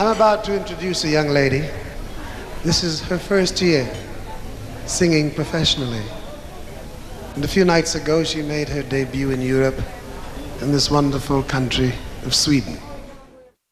I'm about to introduce a young lady. This is her first year singing professionally. And a few nights ago, she made her debut in Europe in this wonderful country of Sweden.